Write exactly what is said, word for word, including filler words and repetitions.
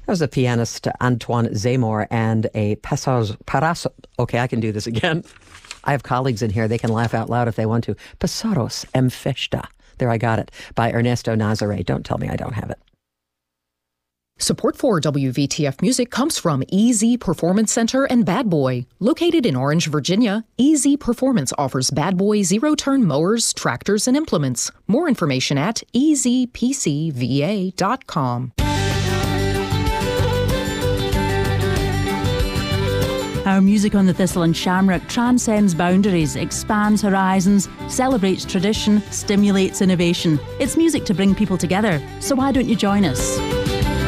was the pianist Antoine Zemmour and a Passos, Paraso. Okay, I can do this again. I have colleagues in here. They can laugh out loud if they want to. Pasaros em Festa. There, I got it. By Ernesto Nazare. Don't tell me I don't have it. Support for W V T F Music comes from E Z Performance Center and Bad Boy. Located in Orange, Virginia, E Z Performance offers Bad Boy zero-turn mowers, tractors, and implements. More information at e z p c v a dot com. Our music on the Thistle and Shamrock transcends boundaries, expands horizons, celebrates tradition, stimulates innovation. It's music to bring people together. So why don't you join us?